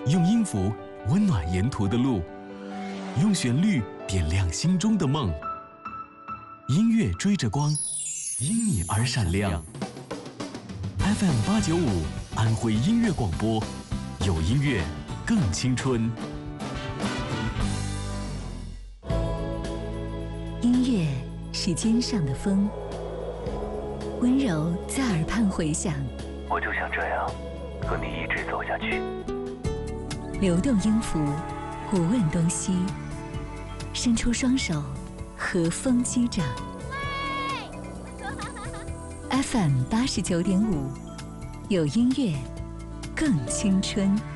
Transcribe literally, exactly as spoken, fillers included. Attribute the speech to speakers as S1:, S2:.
S1: 用音符温暖沿途的路，用旋律点亮心中的梦。音乐追着光，因你而闪亮。F M 八九五，安徽音乐广播，有音乐更青春。
S2: 音乐是肩上的风，温柔在耳畔回响。
S3: 我就想这样和你一直走下去。
S2: 流动音符，不问东西，伸出双手，和风击掌。F M 八十九点五，有音乐更青春。